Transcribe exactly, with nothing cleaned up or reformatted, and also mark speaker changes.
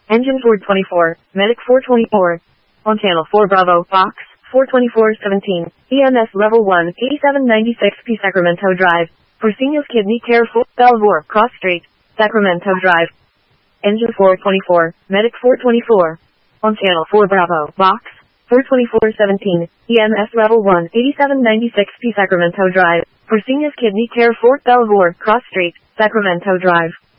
Speaker 1: Engine four twenty-four, Medic four twenty-four. On channel four Bravo, Box, four twenty-four seventeen, E M S Level one, eighty-seven ninety-six P Sacramento Drive. Fresenius Kidney Care Full, Belvoir, Cross Street, Sacramento Drive. Engine four twenty-four, Medic four twenty-four. On channel four Bravo, Box, four twenty-four seventeen, E M S Level one, eighty-seven ninety-six P Sacramento Drive. Fresenius Kidney Care Fort Belvoir, Cross Street, Sacramento Drive.